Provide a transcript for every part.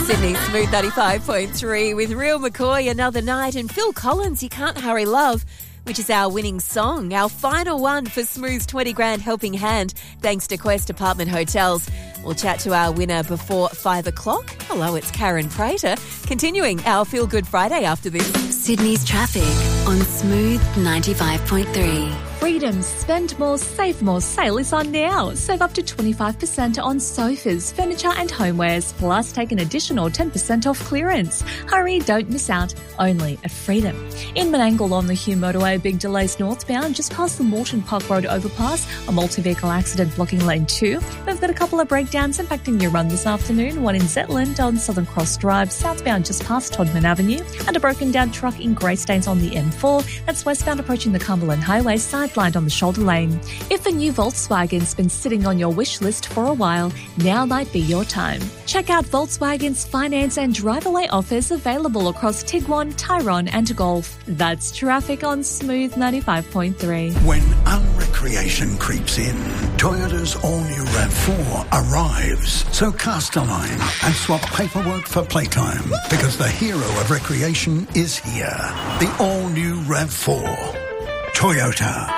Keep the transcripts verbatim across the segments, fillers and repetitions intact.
Sydney Smooth ninety-five point three with Real McCoy, Another Night, and Phil Collins, You Can't Hurry Love, which is our winning song, our final one for Smooth's twenty grand helping hand, thanks to Quest Apartment Hotels. We'll chat to our winner before five o'clock. Hello, it's Karen Prater, continuing our Feel Good Friday after this. Sydney's traffic on Smooth ninety-five point three. Freedom's Spend More, Save More sale is on now. Save up to twenty-five percent on sofas, furniture and homewares, plus take an additional ten percent off clearance. Hurry, don't miss out. Only at Freedom. In Menangle on the Hume Motorway, big delays northbound, just past the Moreton Park Road overpass. A multi-vehicle accident blocking lane two. We've got a couple of breakdowns impacting your run this afternoon. One in Zetland on Southern Cross Drive, southbound just past Todman Avenue. And a broken down truck in Greystanes on the M four. That's westbound approaching the Cumberland Highway, sidelined on the shoulder lane. If a new Volkswagen's been sitting on your wish list for a while, now might be your time. Check out Volkswagen's finance and drive-away offers available across Tiguan, Tyrone and Golf. That's traffic on Smooth ninety-five point three. When unrecreation creeps in, Toyota's all-new RAV four arrives. So cast a line and swap paperwork for playtime, because the hero of recreation is here. The all-new RAV four. Toyota.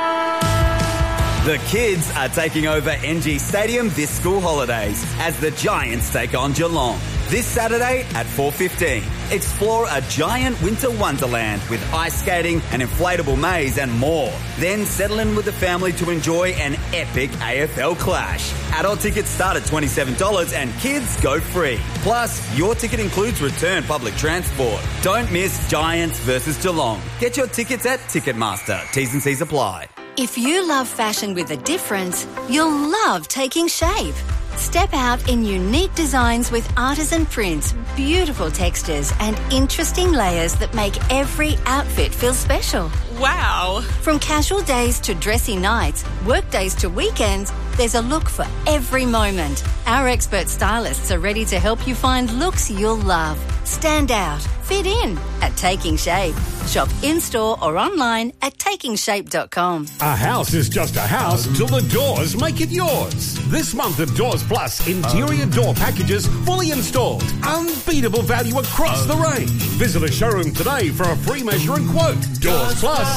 The kids are taking over N G Stadium this school holidays as the Giants take on Geelong. This Saturday at four fifteen. Explore a giant winter wonderland with ice skating, an inflatable maze and more. Then settle in with the family to enjoy an epic A F L clash. Adult tickets start at twenty-seven dollars and kids go free. Plus, your ticket includes return public transport. Don't miss Giants versus Geelong. Get your tickets at Ticketmaster. T's and C's apply. If you love fashion with a difference, you'll love Taking Shape. Step out in unique designs with artisan prints, beautiful textures and interesting layers that make every outfit feel special. Wow! From casual days to dressy nights, work days to weekends, there's a look for every moment. Our expert stylists are ready to help you find looks you'll love. Stand out, fit in at Taking Shape. Shop in-store or online at taking shape dot com. A house is just a house till the doors make it yours. This month at Doors Plus, interior door packages fully installed. Unbeatable value across the range. Visit a showroom today for a free measure and quote. Doors Plus.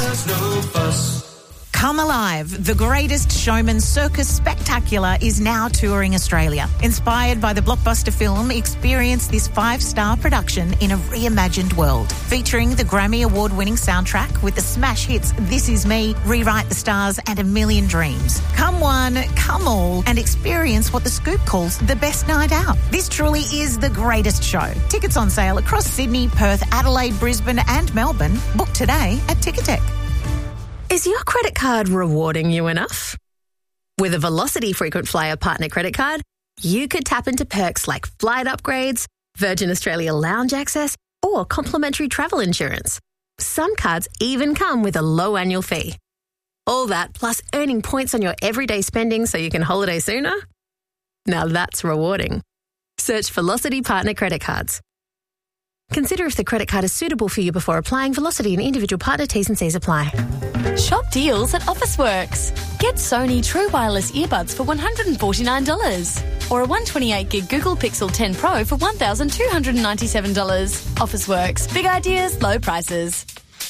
Come Alive, the greatest showman circus spectacular, is now touring Australia. Inspired by the blockbuster film, experience this five-star production in a reimagined world. Featuring the Grammy Award-winning soundtrack with the smash hits This Is Me, Rewrite the Stars and A Million Dreams. Come one, come all, and experience what The Scoop calls the best night out. This truly is the greatest show. Tickets on sale across Sydney, Perth, Adelaide, Brisbane and Melbourne. Book today at Ticketek. Is your credit card rewarding you enough? With a Velocity Frequent Flyer Partner Credit Card, you could tap into perks like flight upgrades, Virgin Australia lounge access, or complimentary travel insurance. Some cards even come with a low annual fee. All that plus earning points on your everyday spending so you can holiday sooner? Now that's rewarding. Search Velocity Partner Credit Cards. Consider if the credit card is suitable for you before applying. Velocity and individual partner T's and C's apply. Shop deals at Officeworks. Get Sony True Wireless earbuds for one hundred forty-nine dollars or a one hundred twenty-eight gig Google Pixel ten Pro for one thousand two hundred ninety-seven dollars. Officeworks. Big ideas, low prices.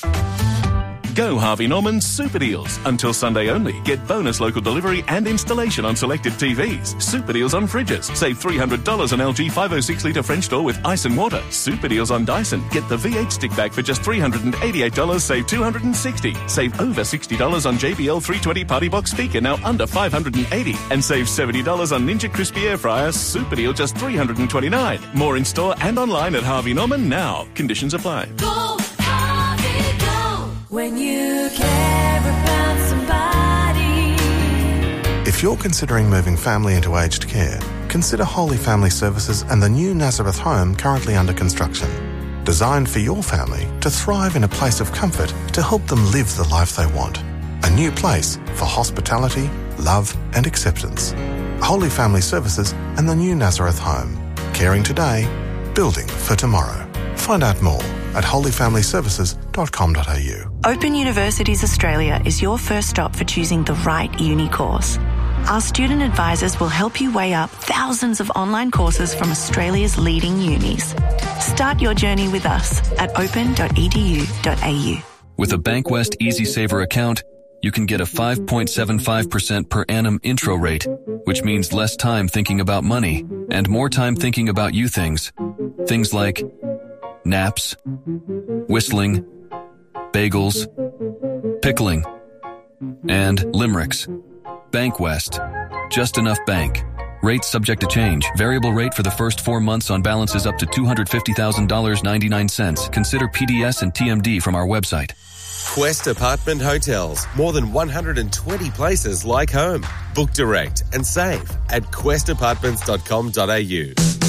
Go Harvey Norman Super Deals. Until Sunday only. Get bonus local delivery and installation on selected T Vs. Super Deals on fridges. Save three hundred dollars on L G five oh six litre French door with ice and water. Super Deals on Dyson. Get the V eight stick bag for just three hundred eighty-eight dollars. Save two hundred sixty dollars. Save over sixty dollars on J B L three twenty Party Box speaker, now under five hundred eighty dollars. And save seventy dollars on Ninja Crispy Air Fryer. Super Deal just three hundred twenty-nine dollars. More in store and online at Harvey Norman now. Conditions apply. Go, Harvey, go. When you care about somebody. If you're considering moving family into aged care, consider Holy Family Services and the new Nazareth home currently under construction. Designed for your family to thrive in a place of comfort to help them live the life they want. A new place for hospitality, love and acceptance. Holy Family Services and the new Nazareth home. Caring today, building for tomorrow. Find out more at holy family services dot com dot a u. Open Universities Australia is your first stop for choosing the right uni course. Our student advisors will help you weigh up thousands of online courses from Australia's leading unis. Start your journey with us at open dot e d u dot a u. With a Bankwest Easy Saver account, you can get a five point seven five percent per annum intro rate, which means less time thinking about money and more time thinking about you things. Things like naps, whistling, bagels, pickling, and limericks. Bankwest. Just enough bank. Rates subject to change. Variable rate for the first four months on balances up to two hundred fifty thousand dollars and ninety-nine cents. Consider P D S and T M D from our website. Quest Apartment Hotels. More than one hundred twenty places like home. Book direct and save at quest apartments dot com dot a u.